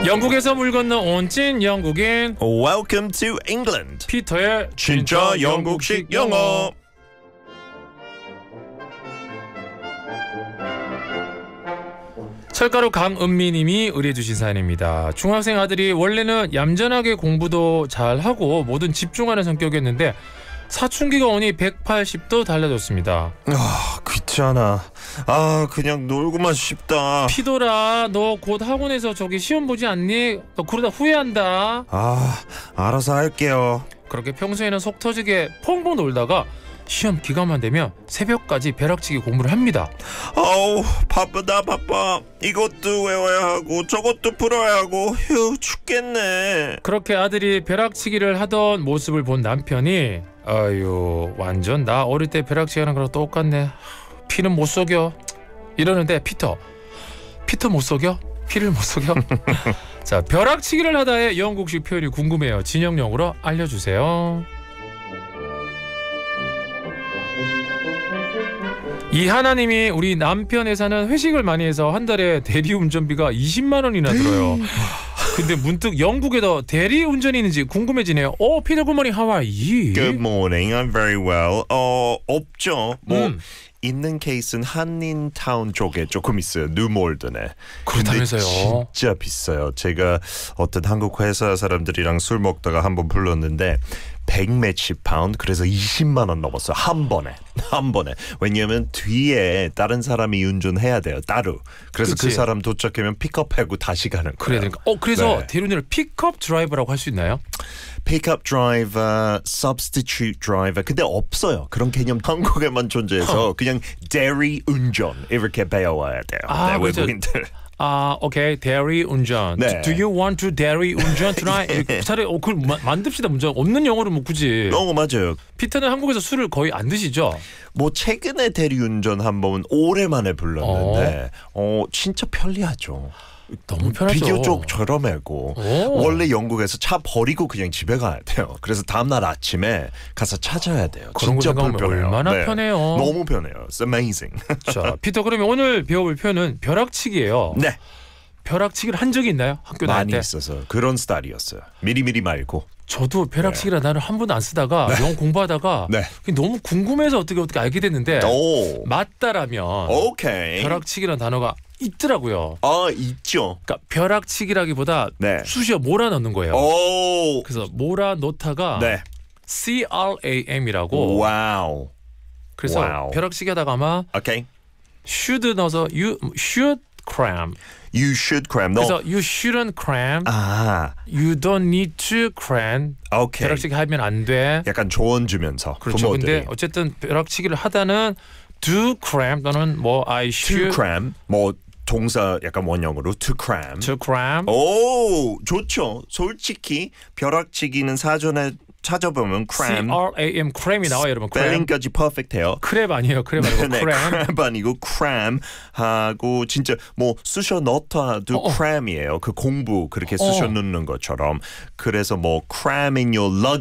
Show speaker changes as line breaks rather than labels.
영국에서 물 건너 온 찐 영국인
Welcome to England.
피터의
진짜 영국식 영어.
철가루 강은미님이 의뢰주신 사연입니다. 중학생 아들이 원래는 얌전하게 공부도 잘하고 뭐든 집중하는 성격이었는데 사춘기가 오니 180도 달라졌습니다.
귀찮아. 그냥 놀고만 싶다.
피도라, 너 곧 학원에서 저기 시험 보지 않니? 너 그러다 후회한다.
알아서 할게요.
그렇게 평소에는 속 터지게 펑펑 놀다가 시험 기간만 되면 새벽까지 벼락치기 공부를 합니다.
바쁘다. 이것도 외워야 하고 저것도 풀어야 하고 죽겠네.
그렇게 아들이 벼락치기를 하던 모습을 본 남편이 아유, 완전 나 어릴 때 벼락치기 하는 거랑 똑같네. 피는 못 속여. 이러는데 피터 못 속여? 피를 못 속여? 자, 벼락치기를 하다의 영국식 표현이 궁금해요. 진영영으로 알려주세요. 이하나님이 우리 남편 회사는 회식을 많이 해서 한 달에 대리운전비가 20만 원이나 들어요. 근데 문득 영국에도 대리운전이 있는지 궁금해지네요. 피터 굿모닝, how are you?
Good morning, I'm very well. 없죠. 있는 케이스는 한인타운 쪽에 조금 있어요. 뉴몰던에.
그렇다면서요.
근데 진짜 비싸요. 제가 어떤 한국 회사 사람들이랑 술 먹다가 한번 불렀는데 100몇십 파운드, 그래서 20만 원 넘었어요. 한 번에. 왜냐면 뒤에 다른 사람이 운전해야 돼요. 따로. 그래서
그치.
그 사람 도착하면 픽업하고 다시 가는 거예요.
그래야 되니까. 그래서
네.
대리운전을 픽업 드라이버라고 할 수 있나요?
픽업 드라이버, substitute driver. 근데 없어요. 그런 개념 한국에만 존재해서 그냥 대리 운전 이렇게 배워야 돼요.
그렇죠.
외국인들.
오케이. 대리운전.
네.
Do you want to 대리운전 tonight? 차라리 그걸 만듭시다. 문제 없는 영어로 뭐 굳이.
맞아요.
피터는 한국에서 술을 거의 안 드시죠?
최근에 대리운전 한 번 오랜만에 불렀는데 진짜 편리하죠.
너무 편하죠.
비교적 저렴하고 원래 영국에서 차 버리고 그냥 집에 가야 돼요. 그래서 다음날 아침에 가서 찾아야 돼요.
그런 거
진짜
생각하면
불편해요.
얼마나 편해요.
너무 편해요. It's amazing.
자, 피터, 그러면 오늘 배워볼 표현은 벼락치기예요.
네.
벼락치기를 한 적이 있나요? 학교 다닐
많이
때?
있어서 그런 스타일이었어요. 미리미리 말고.
저도 벼락치기라는 단어를 한 번도 안 쓰다가 영어 공부하다가 그게 너무 궁금해서 어떻게 알게 됐는데 맞다라면
오케이.
벼락치기라는 단어가 있더라고요.
있죠.
그러니까 벼락치기라기보다 쑤셔 몰아넣는 거예요. 그래서 몰아넣다가 CRAM이라고.
와우.
그래서 벼락치기 하다가 아마 should 넣어서 you should cram.
You should cram.
그래서 you shouldn't cram. You don't need to cram. 벼락치기 하면 안 돼.
약간 조언 주면서.
그렇죠.
부모들이.
근데 어쨌든 벼락치기를 하다는 do cram 또는 I should.
To cram. 동사 약간 원형으로 to cram.
To cram.
좋죠. 솔직히 벼락치기는 사전에 찾아보면 cram.
CRAM cram이 나와요, 여러분.
스펠링까지 퍼펙트해요.
크랩 아니에요. 크랩 아니고 cram.
crab 아니고 cram 하고 진짜 쑤셔 넣다도 cram이에요. 그 공부 그렇게 쑤셔 넣는 것처럼. 그래서 cram in your luggage.